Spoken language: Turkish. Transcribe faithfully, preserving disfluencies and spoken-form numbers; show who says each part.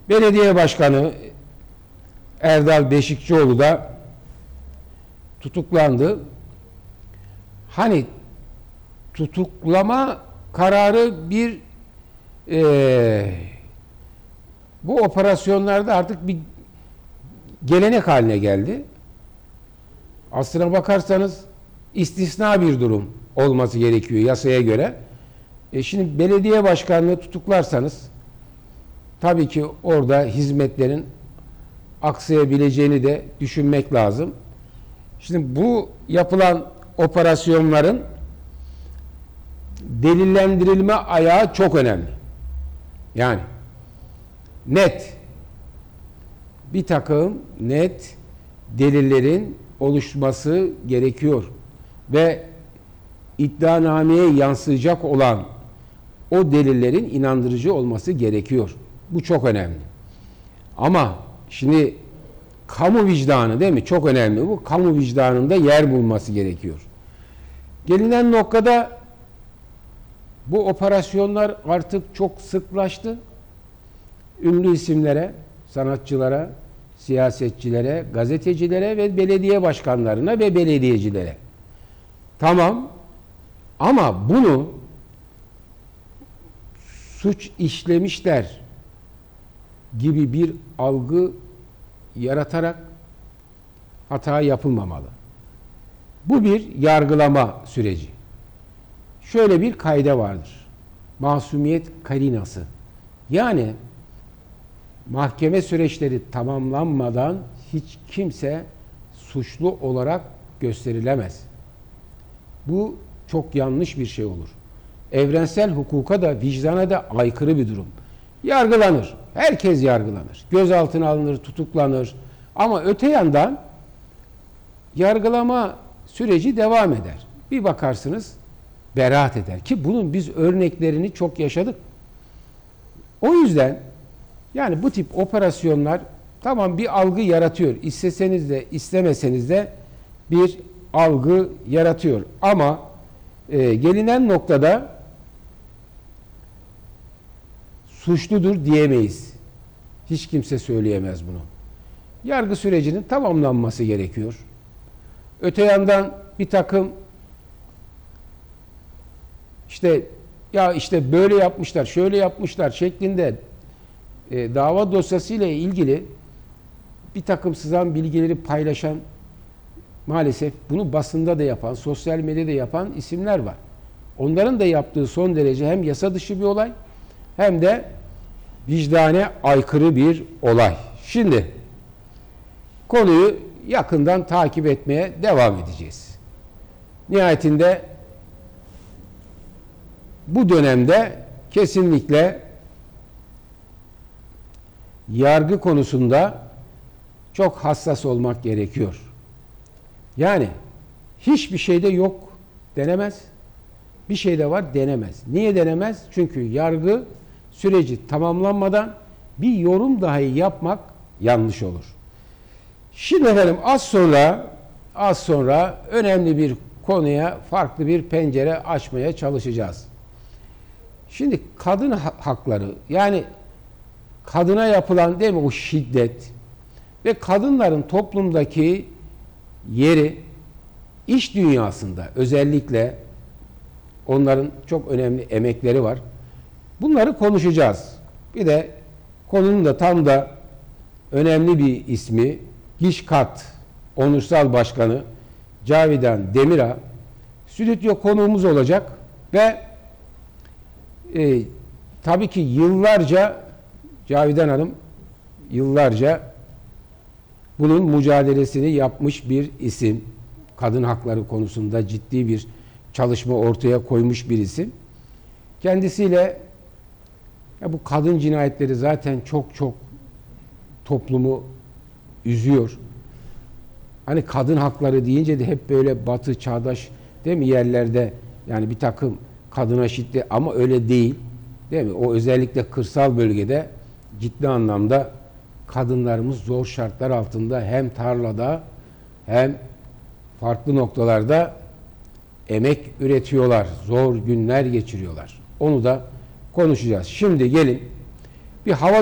Speaker 1: Belediye Başkanı Erdal Beşikçioğlu da tutuklandı. Hani tutuklama kararı bir e, bu operasyonlarda artık bir gelenek haline geldi. Aslına bakarsanız istisna bir durum olması gerekiyor yasaya göre. E şimdi belediye başkanını tutuklarsanız tabii ki orada hizmetlerin aksayabileceğini de düşünmek lazım. Şimdi bu yapılan operasyonların delillendirilme ayağı çok önemli. Yani net bir takım net delillerin oluşması gerekiyor ve iddianameye yansıyacak olan o delillerin inandırıcı olması gerekiyor. Bu çok önemli. Ama şimdi kamu vicdanı değil mi? Çok önemli bu. Kamu vicdanında yer bulması gerekiyor. Gelinen noktada bu operasyonlar artık çok sıklaştı. Ünlü isimlere, sanatçılara, siyasetçilere, gazetecilere ve belediye başkanlarına ve belediyecilere. Tamam. Ama bunu suç işlemişler gibi bir algı yaratarak hata yapılmamalı. Bu bir yargılama süreci. Şöyle bir kaide vardır. Masumiyet karinası. Yani mahkeme süreçleri tamamlanmadan hiç kimse suçlu olarak gösterilemez. Bu çok yanlış bir şey olur. Evrensel hukuka da vicdana da aykırı bir durum. Yargılanır. Herkes yargılanır. Gözaltına alınır, tutuklanır. Ama öte yandan yargılama süreci devam eder. Bir bakarsınız beraat eder. Ki bunun biz örneklerini çok yaşadık. O yüzden yani bu tip operasyonlar tamam bir algı yaratıyor. İsteseniz de istemeseniz de bir algı yaratıyor. Ama e, gelinen noktada suçludur diyemeyiz. Hiç kimse söyleyemez bunu. Yargı sürecinin tamamlanması gerekiyor. Öte yandan bir takım işte ya işte böyle yapmışlar, şöyle yapmışlar şeklinde e, dava dosyasıyla ilgili bir takım sızan bilgileri paylaşan, maalesef bunu basında da yapan, sosyal medyada yapan isimler var. Onların da yaptığı son derece hem yasa dışı bir olay hem de vicdane aykırı bir olay. Şimdi konuyu yakından takip etmeye devam edeceğiz. Nihayetinde bu dönemde kesinlikle yargı konusunda çok hassas olmak gerekiyor. Yani hiçbir şeyde yok denemez, bir şeyde var denemez. Niye denemez? Çünkü yargı süreci tamamlanmadan bir yorum dahi yapmak yanlış olur. Şimdi efendim az sonra az sonra önemli bir konuya farklı bir pencere açmaya çalışacağız. Şimdi kadın hakları, yani kadına yapılan değil mi o şiddet ve kadınların toplumdaki yeri, iş dünyasında özellikle onların çok önemli emekleri var. Bunları konuşacağız. Bir de konunun da tam da önemli bir ismi GİŞKAD Onursal Başkanı Cavidan Demirağ stüdyo konuğumuz olacak ve e, tabii ki yıllarca Cavidan Hanım yıllarca bunun mücadelesini yapmış bir isim. Kadın hakları konusunda ciddi bir çalışma ortaya koymuş bir isim. Kendisiyle ya bu kadın cinayetleri zaten çok çok toplumu üzüyor. Hani kadın hakları deyince de hep böyle batı, çağdaş değil mi yerlerde yani bir takım kadına şiddet ama öyle değil. Değil mi? O özellikle kırsal bölgede ciddi anlamda kadınlarımız zor şartlar altında hem tarlada hem farklı noktalarda emek üretiyorlar. Zor günler geçiriyorlar. Onu da konuşacağız. Şimdi gelin bir hava